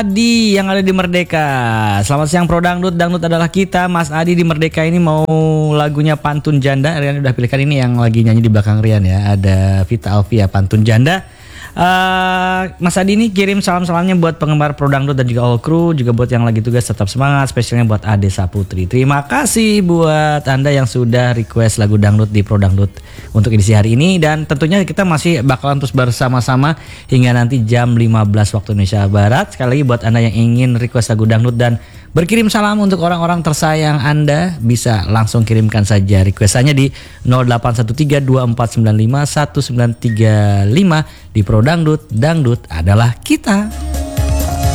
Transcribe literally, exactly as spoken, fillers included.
Adi yang ada di Merdeka. Selamat siang Pro Dangdut, Dangdut adalah kita. Mas Adi di Merdeka ini mau lagunya Pantun Janda. Rian udah pilihkan, ini yang lagi nyanyi di belakang Rian ya. Ada Vita Alvia, Pantun Janda. Uh, Mas Adi ini kirim salam-salamnya buat penggemar Pro Dangdut dan juga all crew, juga buat yang lagi tugas tetap semangat, spesialnya buat Ade Saputri. Terima kasih buat Anda yang sudah request lagu dangdut di Pro Dangdut untuk edisi hari ini, dan tentunya kita masih bakalan terus bersama-sama hingga nanti jam lima belas waktu Indonesia Barat. Sekali lagi buat Anda yang ingin request lagu dangdut dan berkirim salam untuk orang-orang tersayang Anda, bisa langsung kirimkan saja requestannya di nol delapan satu tiga dua empat sembilan lima satu sembilan tiga lima di Pro Dangdut. Dangdut adalah kita.